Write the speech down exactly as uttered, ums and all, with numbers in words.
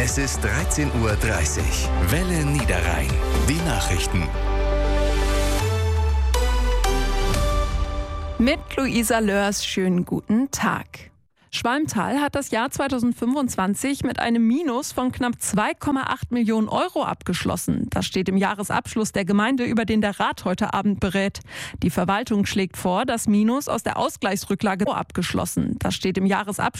Es ist dreizehn Uhr dreißig. Welle Niederrhein. Die Nachrichten. Mit Luisa Lörs, schönen guten Tag. Schwalmtal hat das Jahr zweitausendfünfundzwanzig mit einem Minus von knapp zwei Komma acht Millionen Euro abgeschlossen. Das steht im Jahresabschluss der Gemeinde, über den der Rat heute Abend berät. Die Verwaltung schlägt vor, das Minus aus der Ausgleichsrücklage abgeschlossen. Das steht im Jahresabschluss